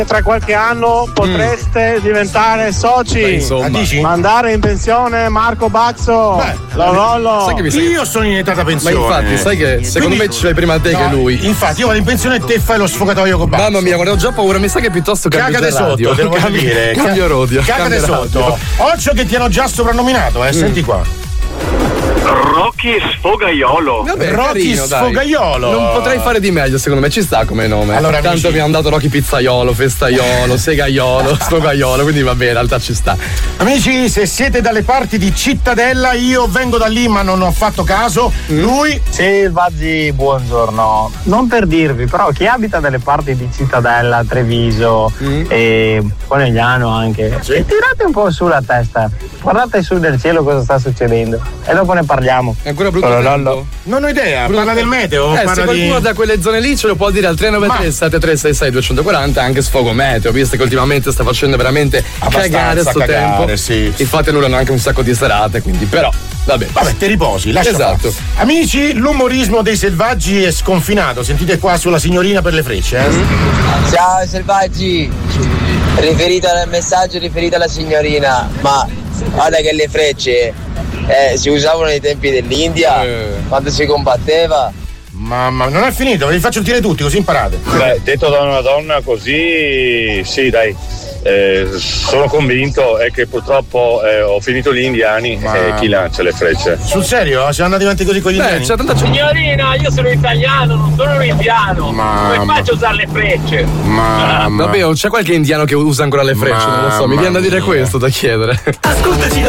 tra qualche anno potreste diventare soci. Mandare in pensione Marco Baxo. Lollo. Io sono in età da pensione. Ma infatti, sai che secondo me ce l'hai prima te che lui. Infatti, io vado in pensione e te fai lo sfogatoio con Baxo. Mamma mia, guarda, ho già paura. Mi sa che piuttosto cambio radio. Te lo voglio dire. Cambio radio. Cagate sotto. Occhio che ti hanno già soprannominato, senti qua. Rocky Sfogaiolo. Vabbè, Rocky carino, Sfogaiolo. Non potrei fare di meglio, secondo me ci sta come nome. Allora, tanto amici, abbiamo dato Rocky Pizzaiolo, Festaiolo, Segaiolo, Sfogaiolo, quindi va bene, in realtà ci sta. Amici, se siete dalle parti di Cittadella, io vengo da lì ma non ho fatto caso. Lui. Selvaggi, buongiorno. Non per dirvi, però chi abita dalle parti di Cittadella, Treviso e Conegliano anche, tirate un po' su la testa, guardate su del cielo cosa sta succedendo e dopo ne parliamo. È ancora brutto tempo? Non ho idea, parla del meteo? Se Parla qualcuno da quelle zone lì ce lo può dire al 393 7366 240, anche sfogo meteo, visto che ultimamente sta facendo veramente cagare sto tempo. Sì. Infatti loro hanno anche un sacco di serate, quindi però vabbè, te riposi, lascia esatto. fare. Amici, l'umorismo dei selvaggi è sconfinato. Sentite qua sulla signorina per le frecce. Ciao selvaggi, riferito al messaggio riferito alla signorina, ma guarda che le frecce si usavano ai tempi dell'India quando si combatteva. Mamma, non è finito, ve li faccio tirare tutti così imparate. Beh, detto da una donna così, sì dai. Sono convinto è che purtroppo ho finito gli indiani e chi lancia le frecce. Sul serio? Siamo andati avanti così con gli indiani? Signorina, io sono italiano, non sono un indiano. Come faccio a usare le frecce? Vabbè, c'è qualche indiano che usa ancora le frecce, non lo so, mi viene da dire questo, da chiedere. Ascoltaci da